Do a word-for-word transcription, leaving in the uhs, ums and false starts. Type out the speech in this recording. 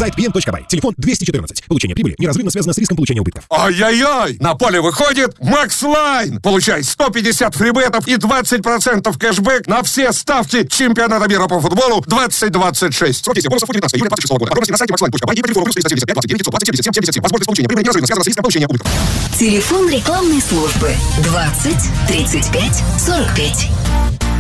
Сайт пи эн точка бай. Телефон двести четырнадцать. Получение прибыли неразрывно связано с риском получения убытков. Ай-яй-яй! На поле выходит Макс Лайн. Получай сто пятьдесят фрибетов и двадцать процентов кэшбэк на все ставки чемпионата мира по футболу двадцать двадцать шесть. Срок действия бонусов девятнадцатого июля двадцать шестого года. Подробности на сайте макс лайн точка бай и по телефону плюс триста семьдесят пять двадцать девять пятьсот двадцать семьдесят семь семьдесят семь. Возможность получения прибыли неразрывно связана с риском получения убытков. Телефон рекламной службы двадцать тридцать пять сорок пять.